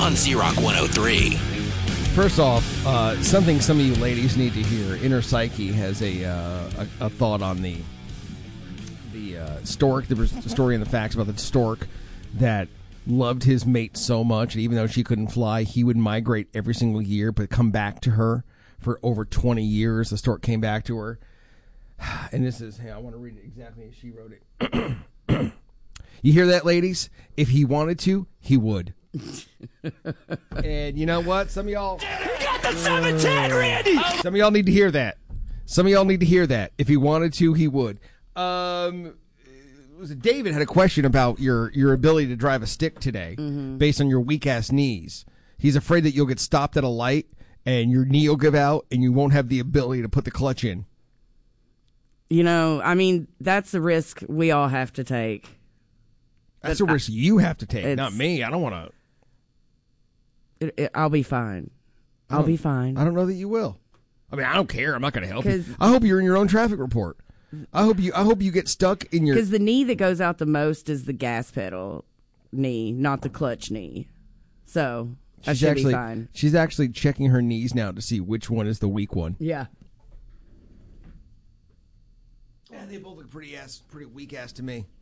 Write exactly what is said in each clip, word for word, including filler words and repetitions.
on Z-Rock one oh three. First off, uh, something some of you ladies need to hear. Inner Psyche has a uh, a, a thought on the the uh, stork. There was a story in the facts about the stork that loved his mate so much, and even though she couldn't fly, he would migrate every single year, but come back to her for over twenty years. The stork came back to her. And this is, hey, I want to read it exactly as she wrote it. You hear that, ladies? If he wanted to, he would. And you know what? Some of y'all... You got the seven ten, Randy! Some of y'all need to hear that. Some of y'all need to hear that. If he wanted to, he would. Um... Was it David had a question about your, your ability to drive a stick today, mm-hmm. based on your weak ass knees. He's afraid that you'll get stopped at a light and your knee will give out and you won't have the ability to put the clutch in. You know, I mean, that's the risk we all have to take. That's but a risk I, you have to take, not me. I don't want to. I'll be fine. I'll be fine. I don't know that you will. I mean, I don't care. I'm not going to help you. I hope you're in your own traffic report. I hope you. I hope you get stuck in your. Because the knee that goes out the most is the gas pedal knee, not the clutch knee. So I should actually, be fine. She's actually checking her knees now to see which one is the weak one. Yeah. Yeah, they both look pretty ass, pretty weak ass to me.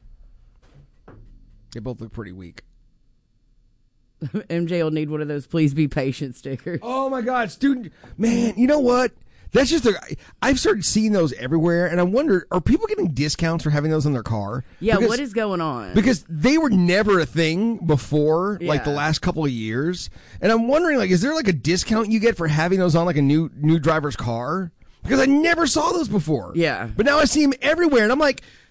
They both look pretty weak. M J will need one of those "Please be patient" stickers. Oh my God, student man! You know what? That's just a, I've started seeing those everywhere, and I wonder, are people getting discounts for having those in their car? Yeah, because, what is going on? Because they were never a thing before, yeah. like the last couple of years. And I'm wondering, like, is there like a discount you get for having those on like a new new driver's car? Because I never saw those before. Yeah. But now I see them everywhere, and I'm like,